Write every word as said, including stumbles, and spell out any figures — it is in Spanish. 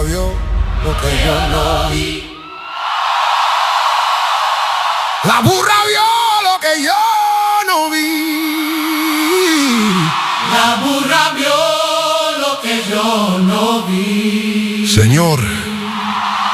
vio lo que yo no vi. La burra vio lo que yo no vi. La burra vio lo que yo no vi. Señor,